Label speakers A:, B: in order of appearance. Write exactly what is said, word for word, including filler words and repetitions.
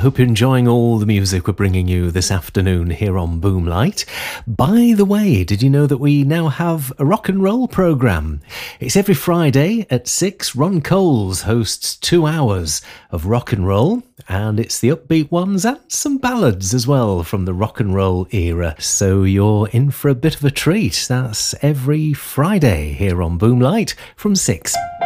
A: hope you're enjoying all the music we're bringing you this afternoon here on Boomlight. By the way, did you know that we now have a rock and roll programme? It's every Friday at six. Ron Coles hosts two hours of rock and roll, and it's the upbeat ones and some ballads as well from the rock and roll era. So you're in for a bit of a treat. That's every Friday here on Boomlight from six.